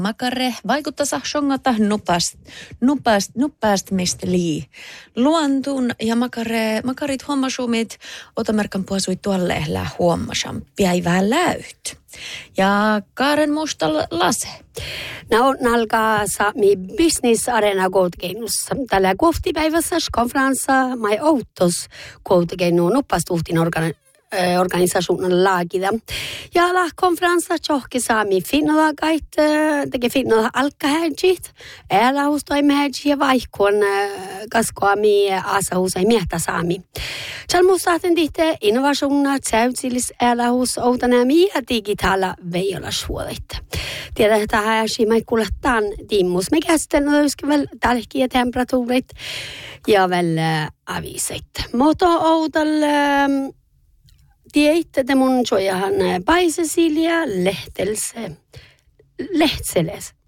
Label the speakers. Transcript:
Speaker 1: Makare vaikuttaa sahshongata nupast mistä lii. Luontun ja makarit huomasumit otamerkan puhasui tuolle ehlää huomasam päivää läyt. Ja Kaaren mustal lase.
Speaker 2: No, nalkaa saami business arena koutkeinossa. Tällä kohtipäivässä konferenssa mai outos koutkeino nuppastuhtin organisationen laagida. Ja la konferenssa johki saami finnalagait teke finnala alkahäjit. Älä hustoimme häjit ja vaihkoon kaskoami asahusai miehtä saami. Chalmusahten tihte innovationer täytsilis älä hus outanämi ja digitaala veijolashuolit. Tiedä, että häjäsi mai kuulettaan tiimmus. Me käsitellään väl tälkiä temperatuurit ja väl aviset. Moto outal tiedätte mun jojahan paisesilia lehtseles.